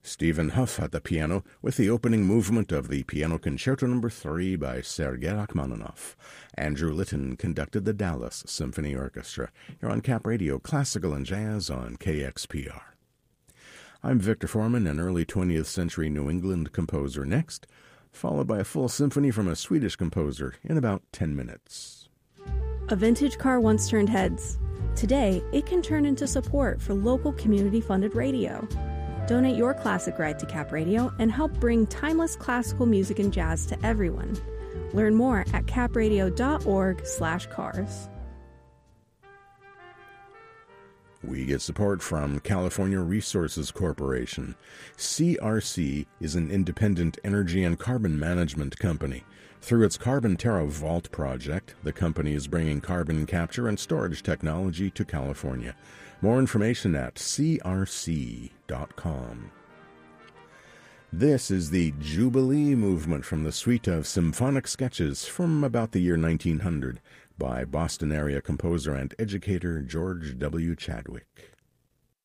Stephen Huff at the piano with the opening movement of the Piano Concerto No. 3 by Sergei Rachmaninoff. Andrew Litton conducted the Dallas Symphony Orchestra. You're on Cap Radio, Classical and Jazz on KXPR. I'm Victor Foreman, an early 20th century New England composer next, followed by a full symphony from a Swedish composer in about 10 minutes. A vintage car once turned heads. Today, it can turn into support for local community-funded radio. Donate your classic ride to Cap Radio and help bring timeless classical music and jazz to everyone. Learn more at capradio.org/cars. We get support from California Resources Corporation. CRC is an independent energy and carbon management company. Through its Carbon Terra Vault project, the company is bringing carbon capture and storage technology to California. More information at crc.com. This is the Jubilee movement from the suite of symphonic sketches from about the year 1900 by Boston area composer and educator George W. Chadwick.